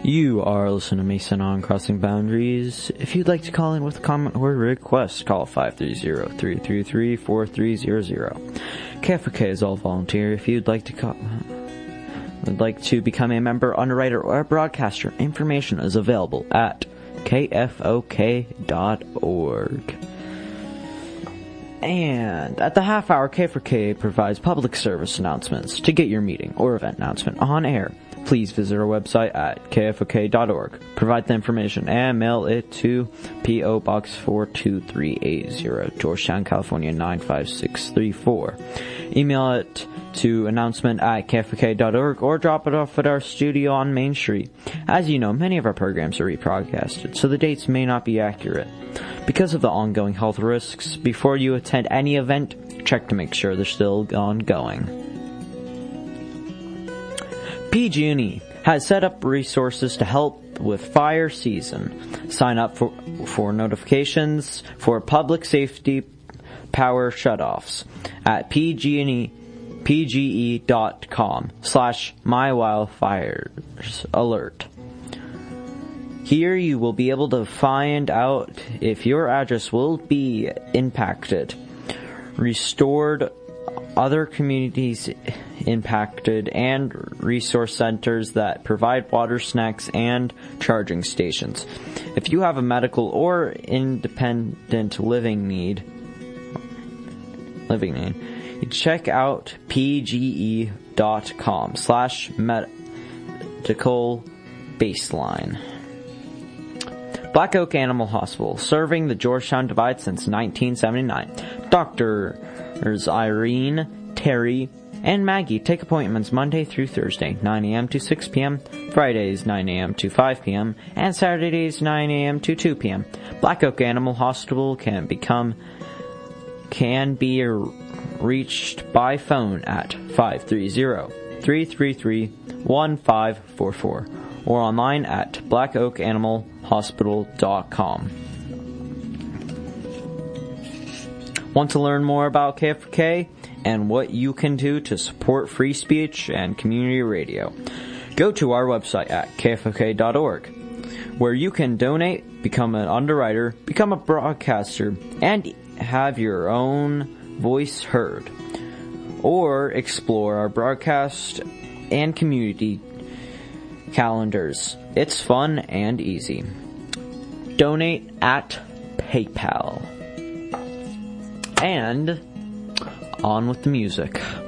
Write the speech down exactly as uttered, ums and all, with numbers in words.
You are listening to Mason on Crossing Boundaries. If you'd like to call in with a comment or request, call five three zero, three three three, four three zero zero. K F O K is all volunteer. If you'd like to call, would like to become a member, underwriter, or broadcaster, information is available at K F O K dot org. And at the half hour, K F O K provides public service announcements. To get your meeting or event announcement on air, please visit our website at K F O K dot org. Provide the information and mail it to P O Box four two three eight zero, Georgetown, California nine five six three four. Email it to announcement at K F O K dot org or drop it off at our studio on Main Street. As you know, many of our programs are rebroadcasted, so the dates may not be accurate. Because of the ongoing health risks, before you attend any event, check to make sure they're still ongoing. P G and E has set up resources to help with fire season. Sign up for, for notifications for public safety power shutoffs at P G and E, P G E dot com slash my wildfires alert. Here you will be able to find out if your address will be impacted, restored, other communities impacted, and resource centers that provide water, snacks, and charging stations. If you have a medical or independent living need, living need, check out P G E dot com slash medical baseline. Black Oak Animal Hospital, serving the Georgetown Divide since nineteen seventy-nine. Doctors Irene, Terry, and Maggie take appointments Monday through Thursday, nine a.m. to six p.m., Fridays, nine a.m. to five p.m., and Saturdays, nine a.m. to two p.m. Black Oak Animal Hospital can become, can be reached by phone at five three zero, three three three, one five four four or online at black oak animal hospital dot com. Want to learn more about K F O K and what you can do to support free speech and community radio? Go to our website at K F O K dot org, where you can donate, become an underwriter, become a broadcaster, and have your own voice heard, or explore our broadcast and community calendars. It's fun and easy. Donate at PayPal. And on with the music.